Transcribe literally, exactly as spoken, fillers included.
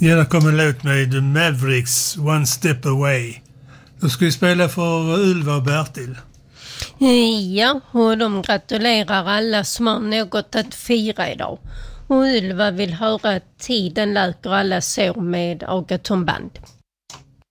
Ja, det kom en låt med The Mavericks, One Step Away. Då ska vi spela för Ylva och Bertil. Ja, och de gratulerar alla som har något att fira idag. Och Ylva vill höra Tiden läker alla sår med Agaton Band.